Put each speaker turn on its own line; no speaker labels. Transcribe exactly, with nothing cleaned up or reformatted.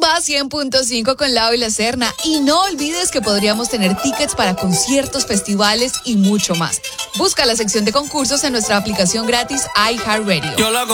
Rumba cien punto cinco con Lau y la Serna. Y no olvides que podríamos tener tickets para conciertos, festivales y mucho más. Busca la sección de concursos en nuestra aplicación gratis iHeartRadio.